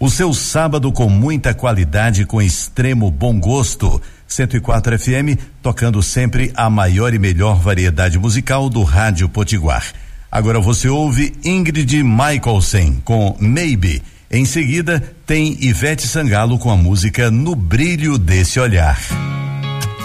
O seu sábado com muita qualidade, com extremo bom gosto. 104 FM, tocando sempre a maior e melhor variedade musical do Rádio Potiguar. Agora você ouve Ingrid Michaelsen com Maybe. Em seguida, tem Ivete Sangalo com a música No Brilho Desse Olhar.